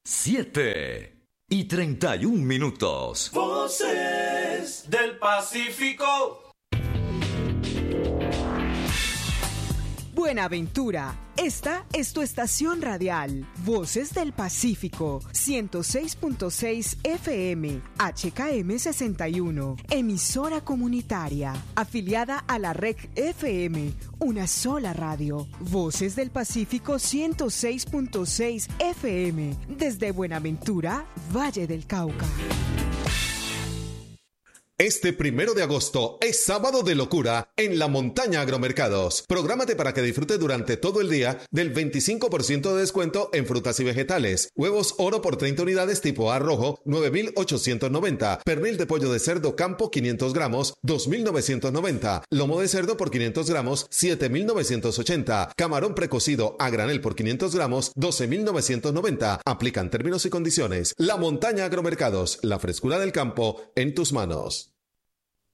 7:31. Voces del Pacífico. Buenaventura, esta es tu estación radial, Voces del Pacífico, 106.6 FM, HKM 61, emisora comunitaria, afiliada a la REC FM, una sola radio, Voces del Pacífico 106.6 FM, desde Buenaventura, Valle del Cauca. Este 1 de agosto es sábado de locura en la Montaña Agromercados. Prográmate para que disfrutes durante todo el día del 25% de descuento en frutas y vegetales. Huevos oro por 30 unidades tipo A rojo, 9.890. Pernil de pollo de cerdo campo, 500 gramos, 2.990. Lomo de cerdo por 500 gramos, 7.980. Camarón precocido a granel por 500 gramos, 12.990. Aplican términos y condiciones. La Montaña Agromercados, la frescura del campo en tus manos.